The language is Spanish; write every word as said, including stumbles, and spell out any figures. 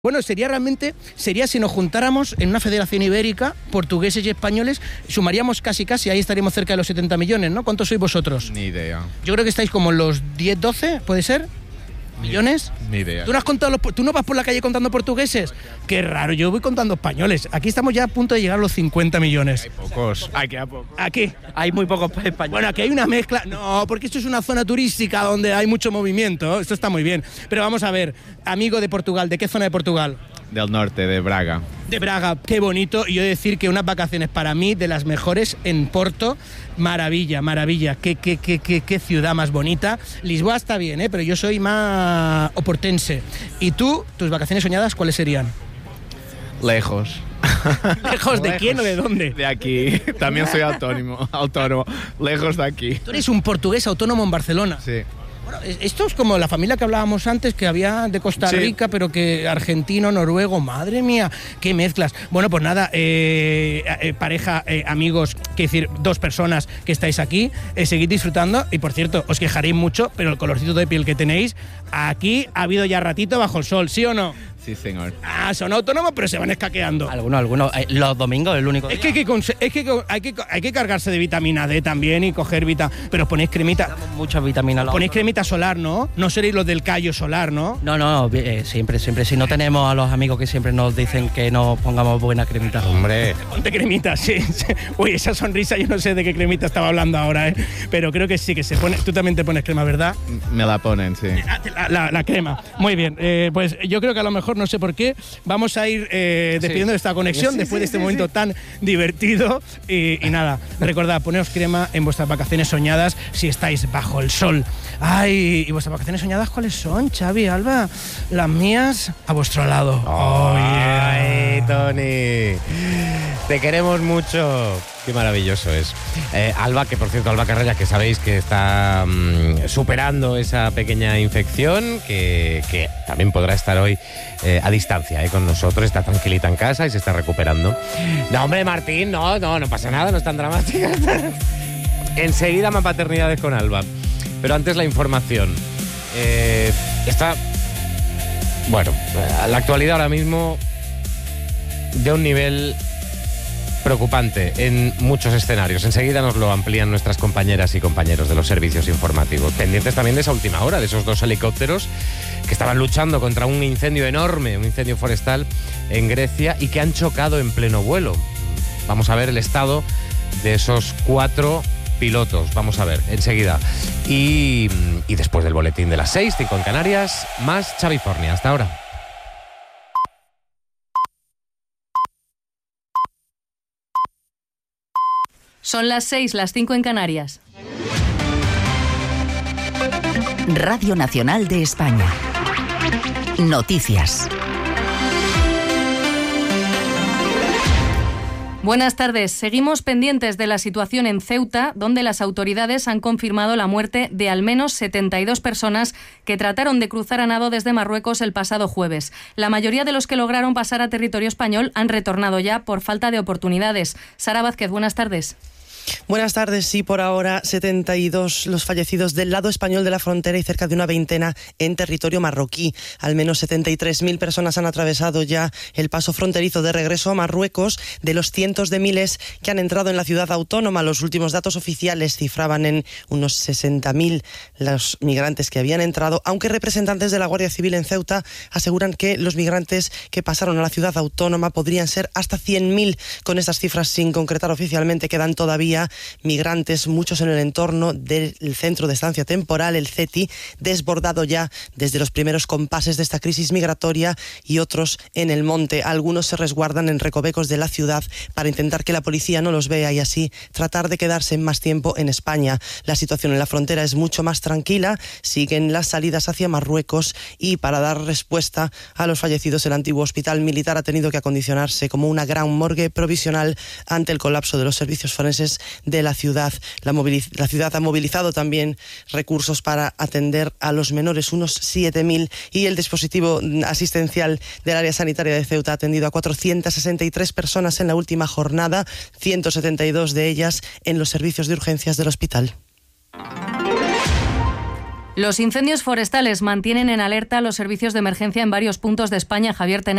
Bueno, sería realmente, sería si nos juntáramos en una federación ibérica, portugueses y españoles, sumaríamos casi casi, ahí estaríamos cerca de los setenta millones, ¿no? ¿Cuántos sois vosotros? Ni idea. Yo creo que estáis como en los diez, doce, ¿puede ser? ¿Millones? Ni idea. ¿Tú no has contado los, ¿Tú no vas por la calle contando portugueses? Qué raro, yo voy contando españoles. Aquí estamos ya a punto de llegar a los cincuenta millones. Hay pocos. Aquí a pocos. ¿Aquí? Hay muy pocos españoles. Bueno, aquí hay una mezcla. No, porque esto es una zona turística donde hay mucho movimiento. Esto está muy bien. Pero vamos a ver, amigo de Portugal, ¿de qué zona de Portugal? Del norte, de Braga. De Braga, qué bonito. Y yo he de decir que unas vacaciones para mí de las mejores en Porto. Maravilla, maravilla. Qué, qué, qué, qué, qué ciudad más bonita. Lisboa está bien, ¿eh? Pero yo soy más oportense. ¿Y tú, tus vacaciones soñadas, cuáles serían? Lejos. ¿Lejos de Lejos. quién o de dónde? De aquí. También soy autónomo. autónomo. Lejos de aquí. Tú eres un portugués autónomo en Barcelona. Sí. Bueno, esto es como la familia que hablábamos antes, que había de Costa Rica, sí, pero que argentino, noruego, madre mía, qué mezclas. Bueno, pues nada, eh, eh, pareja, eh, amigos, quiero decir, dos personas que estáis aquí, eh, seguid disfrutando. Y por cierto, os quejaréis mucho, pero el colorcito de piel que tenéis, aquí ha habido ya ratito bajo el sol, ¿sí o no? Sí, señor. Ah, son autónomos, pero se van escaqueando. Algunos, algunos. Eh, los domingos es el único día. Es que, hay que, conse- es que hay que hay que cargarse de vitamina D también y coger vita... Pero ponéis cremita... Damos muchas vitaminas. Ponéis cremita solar, ¿no? No seréis los del callo solar, ¿no? No, no, eh, siempre, siempre. Si no tenemos a los amigos que siempre nos dicen que nos pongamos buena cremita. Hombre. Ponte cremita, sí, sí. Uy, esa sonrisa, yo no sé de qué cremita estaba hablando ahora, ¿eh? Pero creo que sí, que se pone... Tú también te pones crema, ¿verdad? Me la ponen, sí. La, la, la crema. Muy bien. Eh, pues yo creo que a lo mejor, no sé por qué, vamos a ir eh, despidiendo de esta conexión Sí, después sí, de este sí, momento sí. tan divertido. Y, y nada, recordad, poneos crema en vuestras vacaciones soñadas si estáis bajo el sol. Ay, ¿y vuestras vacaciones soñadas cuáles son, Xavi, Alba? Las mías, a vuestro lado. Oh, yeah. Ay, Tony. Te queremos mucho. Qué maravilloso es. Eh, Alba, que por cierto, Alba Carrera, que sabéis que está mmm, superando esa pequeña infección, que, que también podrá estar hoy eh, a distancia eh, con nosotros, está tranquilita en casa y se está recuperando. No, hombre, Martín, no, no, no pasa nada, no es tan dramática. Enseguida más paternidades con Alba. Pero antes la información. Eh, está, bueno, la actualidad ahora mismo de un nivel preocupante en muchos escenarios. Enseguida nos lo amplían nuestras compañeras y compañeros de los servicios informativos. Pendientes también de esa última hora, de esos dos helicópteros que estaban luchando contra un incendio enorme, un incendio forestal en Grecia y que han chocado en pleno vuelo. Vamos a ver el estado de esos cuatro pilotos. Vamos a ver, enseguida. Y, y después del boletín de las seis, cinco en Canarias, más Chavifornia. Hasta ahora. Son las seis, las cinco en Canarias. Radio Nacional de España. Noticias. Buenas tardes. Seguimos pendientes de la situación en Ceuta, donde las autoridades han confirmado la muerte de al menos setenta y dos personas que trataron de cruzar a nado desde Marruecos el pasado jueves. La mayoría de los que lograron pasar a territorio español han retornado ya por falta de oportunidades. Sara Vázquez, buenas tardes. Buenas tardes. Sí, por ahora setenta y dos los fallecidos del lado español de la frontera y cerca de una veintena en territorio marroquí. Al menos setenta y tres mil personas han atravesado ya el paso fronterizo de regreso a Marruecos. De los cientos de miles que han entrado en la ciudad autónoma, los últimos datos oficiales cifraban en unos sesenta mil los migrantes que habían entrado, aunque representantes de la Guardia Civil en Ceuta aseguran que los migrantes que pasaron a la ciudad autónoma podrían ser hasta cien mil. Con estas cifras sin concretar oficialmente, quedan todavía migrantes, muchos en el entorno del centro de estancia temporal, el C E T I, desbordado ya desde los primeros compases de esta crisis migratoria, y otros en el monte. Algunos se resguardan en recovecos de la ciudad para intentar que la policía no los vea y así tratar de quedarse más tiempo en España. La situación en la frontera es mucho más tranquila, siguen las salidas hacia Marruecos y para dar respuesta a los fallecidos el antiguo hospital militar ha tenido que acondicionarse como una gran morgue provisional ante el colapso de los servicios forenses de la ciudad. La, moviliz- la ciudad ha movilizado también recursos para atender a los menores, unos siete mil, y el dispositivo asistencial del área sanitaria de Ceuta ha atendido a cuatrocientas sesenta y tres personas en la última jornada, ciento setenta y dos de ellas en los servicios de urgencias del hospital. Los incendios forestales mantienen en alerta los servicios de emergencia en varios puntos de España. Javier Tenés.